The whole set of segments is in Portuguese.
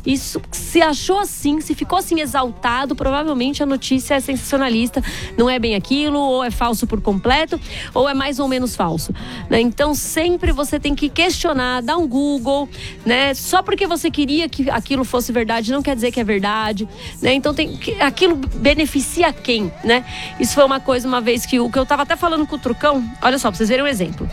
Isso, se achou assim, se ficou assim exaltado, provavelmente a notícia é sensacionalista, não é bem aquilo, ou é falso por completo, ou é mais ou menos falso, né? Então sempre você tem que questionar, dar um Google, né? Só porque você queria que aquilo fosse verdade não quer dizer que é verdade, né? Então aquilo beneficia quem, né? Isso foi uma coisa, uma vez que eu tava até falando com o Trucão, olha só, pra vocês verem um exemplo.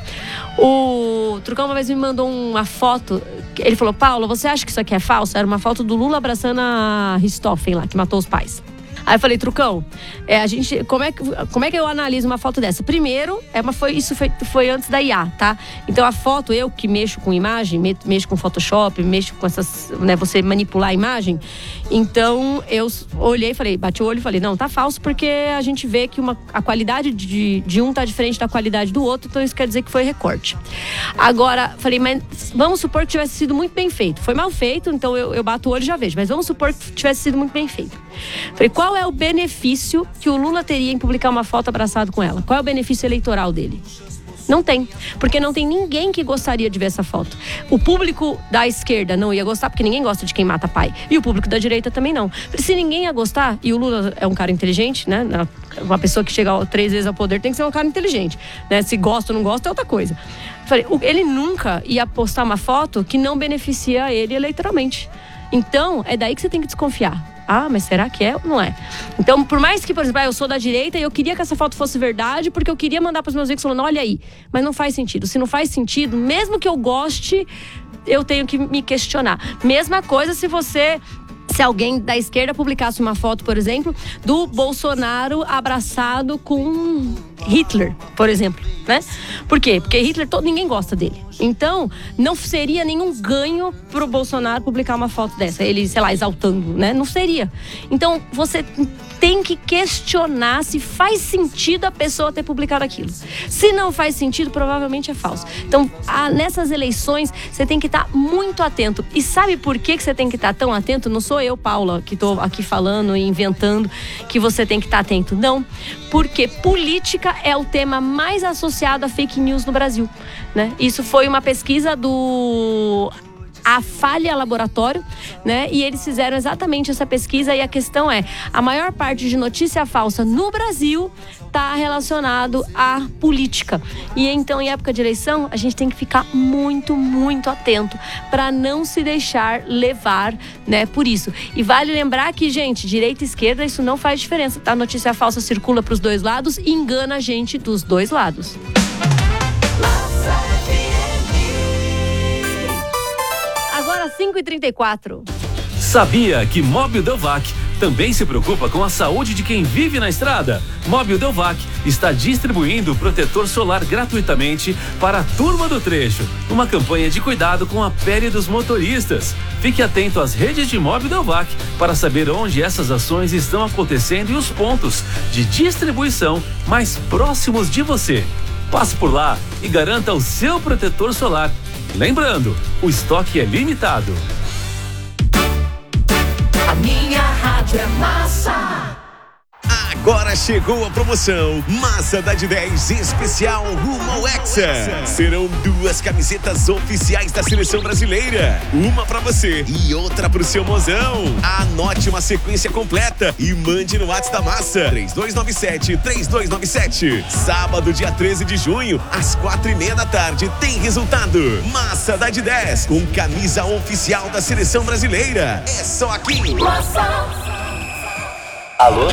O Trucão uma vez me mandou uma foto, ele falou: Paula, você acha que isso aqui é falso? Era uma foto do Lula abraçando a Richthofen lá, que matou os pais. Aí eu falei: Trucão, como é que eu analiso uma foto dessa? Primeiro, isso foi antes da IA, tá? Então a foto, eu que mexo com imagem, mexo com Photoshop, mexo com essas, né, você manipular a imagem. Então eu olhei, bati o olho e falei: não, tá falso, porque a gente vê que a qualidade de um tá diferente da qualidade do outro, então isso quer dizer que foi recorte. Agora, falei: mas vamos supor que tivesse sido muito bem feito. Foi mal feito, então eu bato o olho e já vejo, mas vamos supor que tivesse sido muito bem feito. Falei: qual é o benefício que o Lula teria em publicar uma foto abraçado com ela? Qual é o benefício eleitoral dele? Não tem, porque não tem ninguém que gostaria de ver essa foto. O público da esquerda não ia gostar, porque ninguém gosta de quem mata pai. E o público da direita também não. Se ninguém ia gostar, e o Lula é um cara inteligente, né? Uma pessoa que chega 3 vezes ao poder tem que ser um cara inteligente, né? Se gosta ou não gosta é outra coisa. Falei: ele nunca ia postar uma foto que não beneficia ele eleitoralmente. Então, é daí que você tem que desconfiar. Ah, mas será que é ou não é? Então, por mais que, por exemplo, eu sou da direita e eu queria que essa foto fosse verdade, porque eu queria mandar para os meus amigos falando: olha aí, mas não faz sentido. Se não faz sentido, mesmo que eu goste, eu tenho que me questionar. Mesma coisa se alguém da esquerda publicasse uma foto, por exemplo, do Bolsonaro abraçado com Hitler, por exemplo, né? Por quê? Porque Hitler, ninguém gosta dele. Então, não seria nenhum ganho pro Bolsonaro publicar uma foto dessa, ele, sei lá, exaltando, né? Não seria. Então, você tem que questionar se faz sentido a pessoa ter publicado aquilo. Se não faz sentido, provavelmente é falso. Então, nessas eleições, você tem que estar muito atento. E sabe por que você tem que estar tão atento? Não sou eu, Paula, que estou aqui falando e inventando que você tem que estar atento. Não, porque política é o tema mais associado a fake news no Brasil, né? Isso foi uma pesquisa do Falha Laboratório, né? E eles fizeram exatamente essa pesquisa, e a questão é: a maior parte de notícia falsa no Brasil está relacionado à política. E então, em época de eleição, a gente tem que ficar muito, muito atento para não se deixar levar, né, por isso. E vale lembrar que, gente, direita e esquerda, isso não faz diferença, tá? A notícia falsa circula para os dois lados e engana a gente dos dois lados. Agora 5h34. Sabia que Móbil Delvac também se preocupa com a saúde de quem vive na estrada? Móbil Delvac está distribuindo protetor solar gratuitamente para a turma do trecho. Uma campanha de cuidado com a pele dos motoristas. Fique atento às redes de Móbil Delvac para saber onde essas ações estão acontecendo e os pontos de distribuição mais próximos de você. Passe por lá e garanta o seu protetor solar. Lembrando, o estoque é limitado. A minha rádio é massa. Agora chegou a promoção Massa da de 10 especial rumo ao Hexa. Serão 2 camisetas oficiais da seleção brasileira. Uma pra você e outra pro seu mozão. Anote uma sequência completa e mande no WhatsApp da Massa 3297-3297. Sábado, dia 13 de junho, às 4h30 da tarde, tem resultado. Massa da de 10 com camisa oficial da seleção brasileira. É só aqui. Massa. Alô?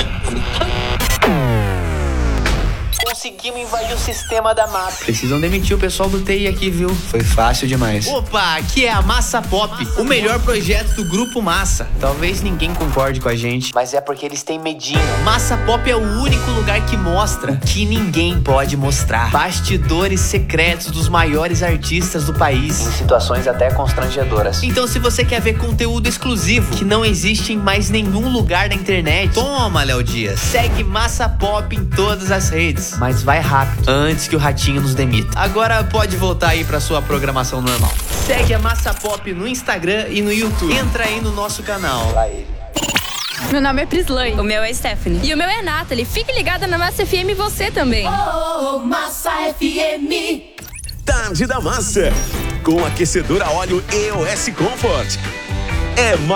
Conseguimos invadir o sistema da MAP. Precisam demitir o pessoal do TI aqui, viu? Foi fácil demais. Opa, aqui é a Massa Pop, o melhor projeto do Grupo Massa. Talvez ninguém concorde com a gente, Mas é porque eles têm medinho. Massa Pop é o único lugar que mostra o que ninguém pode mostrar. Bastidores secretos dos maiores artistas do país. em situações até constrangedoras. Então, se você quer ver conteúdo exclusivo que não existe em mais nenhum lugar da internet, toma, Léo Dias. Segue Massa Pop em todas as redes. Mas vai rápido, antes que o ratinho nos demita. Agora pode voltar aí pra sua programação normal. Segue a Massa Pop no Instagram e no YouTube. Entra aí no nosso canal. Lá ele. Meu nome é Prislane. O meu é Stephanie. E o meu é Nathalie. Fique ligada na Massa FM, você também. Oh, Massa FM. Tarde da Massa com aquecedor a óleo EOS Comfort. É